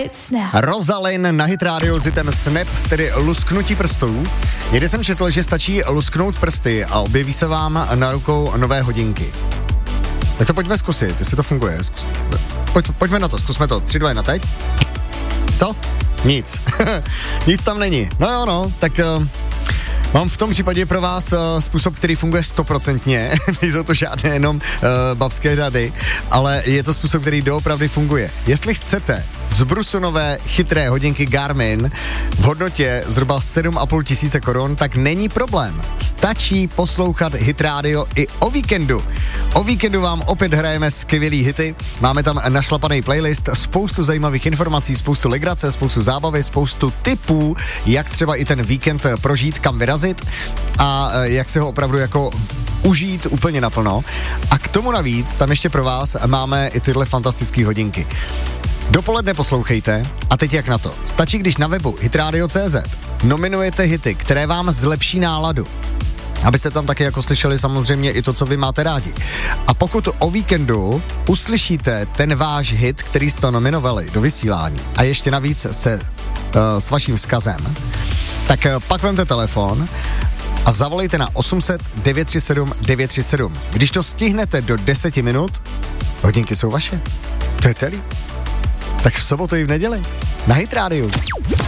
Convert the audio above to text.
Rozalin na Hit Radio s hitem Snap, tedy lusknutí prstů. Někdy jsem četl, že stačí lusknout prsty a objeví se vám na rukou nové hodinky. Tak to pojďme zkusit, jestli to funguje. Pojďme na to, zkusme to. 3, 2, 1, teď. Co? Nic. Nic tam není. No jo, no, tak mám v tom případě pro vás způsob, který funguje 100%. Nejsou to žádné jenom babské řady, ale je to způsob, který doopravdy funguje. Jestli chcete z brusu nové chytré hodinky Garmin v hodnotě zhruba 7,5 tisíce korun, tak není problém. Stačí poslouchat Hit Radio i o víkendu. O víkendu vám opět hrajeme skvělý hity. Máme tam našlapaný playlist, spoustu zajímavých informací, spoustu legrace, spoustu zábavy, spoustu tipů, jak třeba i ten víkend prožít, kam vyrazit a jak se ho opravdu jako užít úplně naplno. A k tomu navíc tam ještě pro vás máme i tyhle fantastické hodinky. Dopoledne poslouchejte a teď jak na to. Stačí, když na webu hitradio.cz nominujete hity, které vám zlepší náladu. Abyste tam taky jako slyšeli samozřejmě i to, co vy máte rádi. A pokud o víkendu uslyšíte ten váš hit, který jste nominovali do vysílání a ještě navíc s vaším vzkazem, tak pak vemte telefon a zavolejte na 800 937 937. Když to stihnete do 10 minut, hodinky jsou vaše. To je celý. Tak v sobotu i v neděli. Na Hit Radio.